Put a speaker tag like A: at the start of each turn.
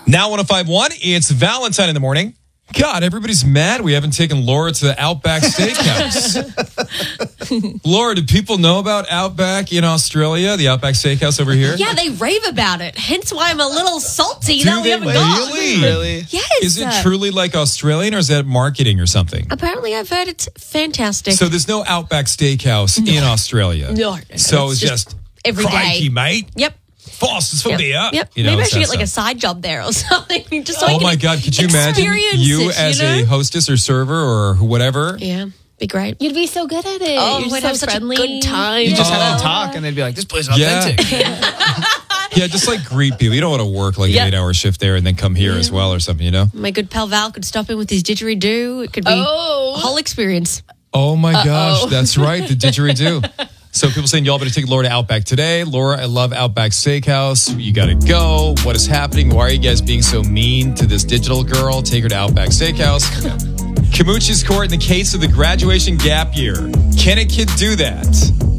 A: Now 105.1, it's Valentine in the morning. God, everybody's mad we haven't taken Laura to the Outback Steakhouse. Laura, do people know about Outback in Australia, the Outback Steakhouse over here?
B: Yeah, they rave about it. Hence why I'm a little salty
A: Do
B: that we
A: they
B: haven't gone.
A: really?
B: Yes.
A: Is it truly like Australian or is that marketing or something?
B: Apparently, I've heard it's fantastic.
A: So there's no Outback Steakhouse in Australia?
B: No.
A: So it's just
B: every
A: crikey,
B: day.
A: mate.
B: Yep.
A: Foster's for beer.
B: Yep.
A: You know,
B: Maybe I
A: it's
B: should
A: that
B: get like a
A: stuff.
B: side job there or something. Just so I
A: Oh
B: can
A: my God, could you imagine
B: experience
A: you
B: it,
A: as
B: you know?
A: a hostess or server or whatever?
B: Yeah, be great.
C: You'd be so good at it.
B: Oh,
C: You're
B: we'd
C: so
B: have such
C: friendly.
B: a good time.
D: You just
A: Oh.
D: have to talk, and they'd be like, "This place is
A: Yeah.
D: authentic."
A: Yeah, just like greet people. You don't want to work like
B: Yeah.
A: an 8-hour shift there and then come here as well or something, you know?
B: My good pal Val could stop in with his didgeridoo. It could be a whole experience.
A: Oh my gosh, that's right, the didgeridoo. So people saying y'all better take Laura to Outback today. Laura, I love Outback Steakhouse. You got to go. What is happening? Why are you guys being so mean to this digital girl? Take her to Outback Steakhouse. Camucci's court in the case of the graduation gap year. Can a kid do that?